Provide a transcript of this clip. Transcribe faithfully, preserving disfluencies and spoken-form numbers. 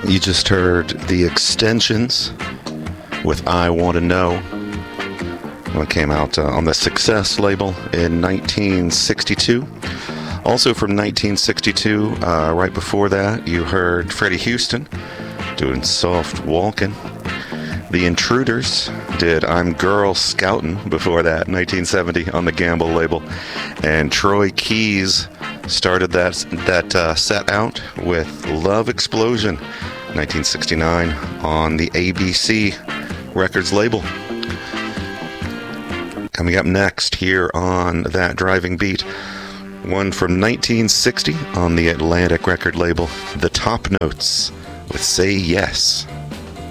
You just heard The Extensions with I Want to Know. It came out uh, on the Success label in nineteen sixty-two. Also from nineteen sixty-two, uh, right before that, you heard Freddie Houston doing Soft Walkin'. The Intruders did I'm Girl Scoutin' before that, nineteen seventy, on the Gamble label. And Troy Keys started that, that uh, set out with Love Explosion, nineteen sixty-nine, on the A B C Records label. Coming up next here on That Driving Beat, one from nineteen sixty on the Atlantic record label, The Top Notes with Say Yes.